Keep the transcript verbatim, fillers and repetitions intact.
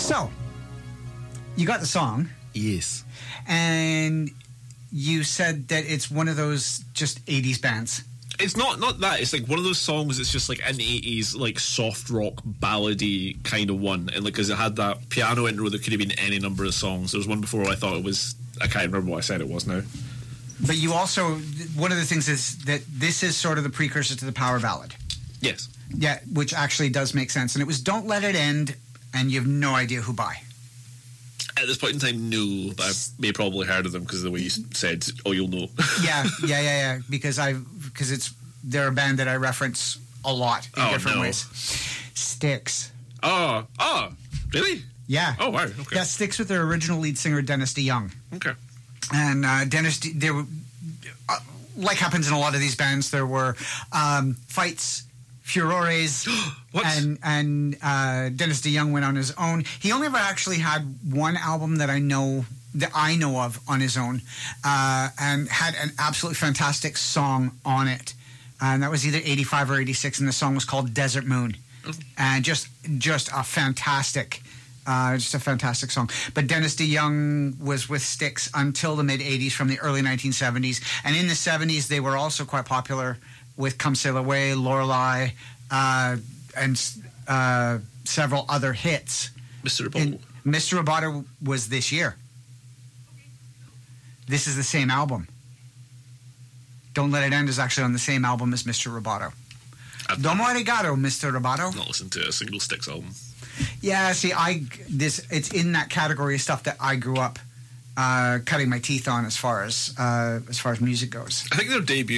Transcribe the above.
So, you got the song. Yes. And you said that it's one of those just eighties bands. It's not not that. It's like one of those songs that's just like an eighties, like soft rock ballady kind of one. And like, because it had that piano intro, there could have been any number of songs. There was one before I thought it was, I can't remember what I said it was now. But you also, one of the things is that this is sort of the precursor to the power ballad. Yes. Yeah, which actually does make sense. And it was Don't Let It End, and you have no idea who by. At this point in time, no, but I may probably heard of them because of the way you said, oh, you'll know. yeah, yeah, yeah, yeah, because I because it's they're a band that I reference a lot in oh, different no. ways. Styx. Oh, oh, really? Yeah. Oh, wow, okay. Yeah, Styx with their original lead singer, Dennis DeYoung. Okay. And uh, Dennis, De- there were, uh, like happens in a lot of these bands, there were um, fights, furores, what? and and uh, Dennis DeYoung went on his own. He only ever actually had one album that I know that I know of on his own, uh, and had an absolutely fantastic song on it, and that was either eighty-five or eighty-six, and the song was called Desert Moon, oh. and just just a fantastic. Uh, just a fantastic song. But Dennis DeYoung was with Styx until the mid-eighties, from the early nineteen seventies. And in the seventies, they were also quite popular with Come Sail Away, Lorelei, uh, and uh, several other hits. Mister Roboto. Mister Roboto was this year. This is the same album. Don't Let It End is actually on the same album as Mister Roboto. I've Domo arigato, Mister Roboto. Not listened to a single Styx album. Yeah, see, I this it's in that category of stuff that I grew up uh, cutting my teeth on as far as uh, as far as music goes. I think their debut